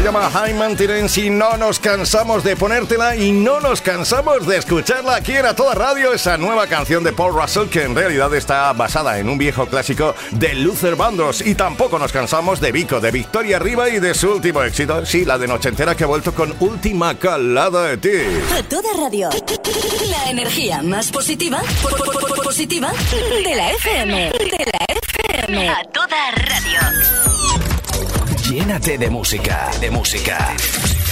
Se llama High Maintenance y no nos cansamos de ponértela y no nos cansamos de escucharla aquí en A Toda Radio, esa nueva canción de Paul Russell que en realidad está basada en un viejo clásico de Luther Vandross, y tampoco nos cansamos de Vico, de Victoria Arriba y de su último éxito, sí, la de nochentera que ha vuelto con Última Calada de Ti. A Toda Radio, la energía más positiva de la FM. A Toda Radio. Llénate de música,